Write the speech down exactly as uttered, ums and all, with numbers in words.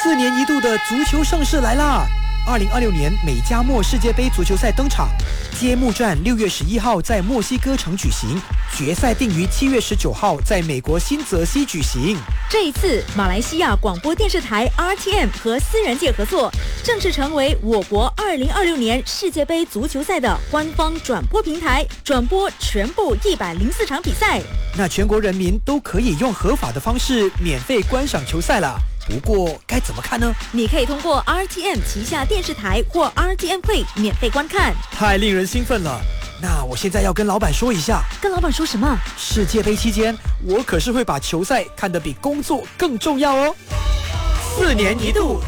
四年一度的足球盛事来啦！二零二六年美加墨世界杯足球赛登场，揭幕战六月十一号在墨西哥城举行，决赛定于七月十九号在美国新泽西举行。 这一次，马来西亚广播电视台 R T M 和私人界合作，正式成为我国二零二六年世界杯足球赛的官方转播平台，转播全部一百零四场比赛。 那全国人民都可以用合法的方式免费观赏球赛了。不过该怎么看呢？ 你可以通过 R T M 旗下电视台或 R T M Play 免费观看。 太令人兴奋了！那我现在要跟老板说一下。 跟老板说什么？ 世界杯期间，我可是会把球赛看得比工作更重要哦。四年一度